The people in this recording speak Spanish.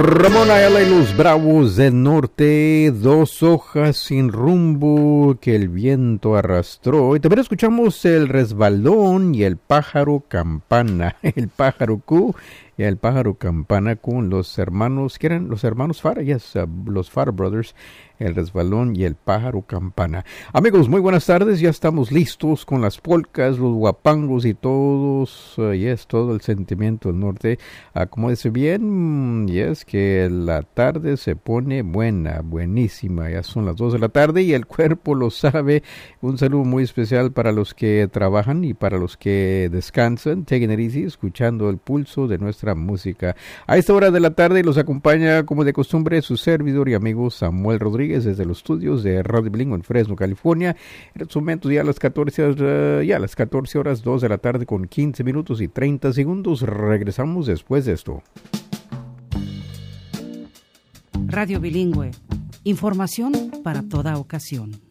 Ramón Ayala y los Bravos del Norte, dos hojas sin rumbo que el viento arrastró. Y también escuchamos el resbalón y el pájaro campana, el pájaro Q y el pájaro campana con los hermanos, que eran los hermanos Fara, los Fara Brothers, el resbalón y el pájaro campana. Amigos, muy buenas tardes, ya estamos listos con las polcas, los guapangos y todos, todo el sentimiento del norte. Como dice bien, es que la tarde se pone buenísima, ya son las 2 de la tarde y el cuerpo lo sabe. Un saludo muy especial para los que trabajan y para los que descansan, taking it easy, escuchando el pulso de nuestra música. A esta hora de la tarde los acompaña, como de costumbre, su servidor y amigo Samuel Rodríguez desde los estudios de Radio Bilingüe en Fresno, California. En estos momentos ya a las 14 horas 2 de la tarde con 15 minutos y 30 segundos. Regresamos después de esto. Radio Bilingüe. Información para toda ocasión.